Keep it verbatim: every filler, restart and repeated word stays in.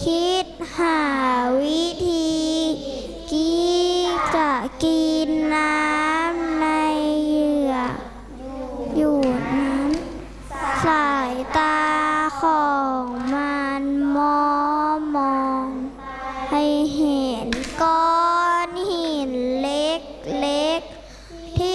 คิดหาวิธีที่จะกินน้ำในเหยือกอยู่นั้นสายตาของมันมองมองให้เห็นก้อ